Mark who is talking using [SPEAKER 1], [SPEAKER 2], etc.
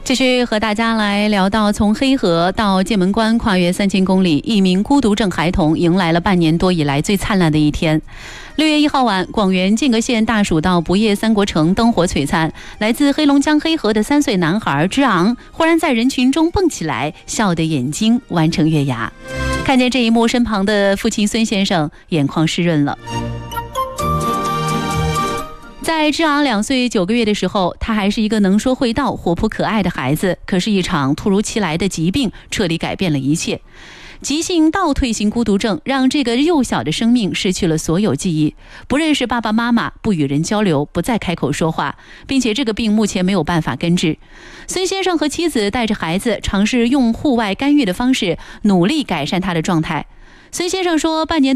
[SPEAKER 1] 继续和大家来聊到从黑河到剑门关跨越3000公里，一名孤独症孩童迎来了半年多以来最灿烂的一天。6月1号晚，广元剑阁县大蜀道不夜三国城灯火璀璨，来自黑龙江黑河的3岁男孩之昂忽然在人群中蹦起来，笑得眼睛弯成月牙。看见这一幕，身旁的父亲孙先生眼眶湿润了。在之昂2岁9个月的时候，他还是一个能说会道、活泼可爱的孩子。可是，一场突如其来的疾病彻底改变了一切。急性倒退型孤独症让这个幼小的生命失去了所有记忆，不认识爸爸妈妈，不与人交流，不再开口说话，并且这个病目前没有办法根治。孙先生和妻子带着孩子尝试用户外干预的方式，努力改善他的状态。孙先生说，半年